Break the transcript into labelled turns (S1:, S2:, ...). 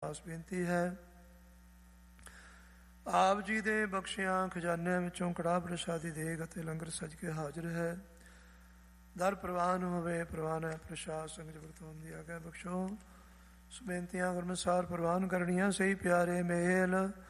S1: ਦਾਸ ਬੇਨਤੀ ਹੈ, ਆਪ ਜੀ ਦੇ ਬਖਸ਼ਿਆਂ ਖਜ਼ਾਨਿਆਂ ਵਿੱਚੋਂ ਕੜਾਹ ਪ੍ਰਸ਼ਾਦੀ ਦੇਗ ਅਤੇ ਲੰਗਰ ਸਜ ਕੇ ਹਾਜ਼ਰ ਹੈ। ਦਰ ਪ੍ਰਵਾਨ ਹੋਵੇ, ਪ੍ਰਵਾਨ ਹੈ ਪ੍ਰਸ਼ਾਦ ਸੰਗਤ ਵਰਤਾਉਣ ਦੀ ਆਗਿਆ ਬਖਸ਼ੋ। ਬੇਨਤੀਆਂ ਗੁਰਮੁਖਾਰ ਪ੍ਰਵਾਨ ਕਰਨੀਆਂ, ਸਹੀ ਪਿਆਰੇ ਮੇਲ